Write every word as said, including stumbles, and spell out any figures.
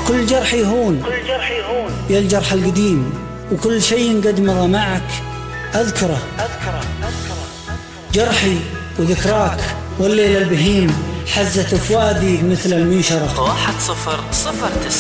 كل جرح يهون يا الجرح القديم، وكل شيء قد مضى معك أذكره جرحي وذكراك والليل البهيم حزت فؤادي مثل المنشرة. واحد صفر صفر تسعة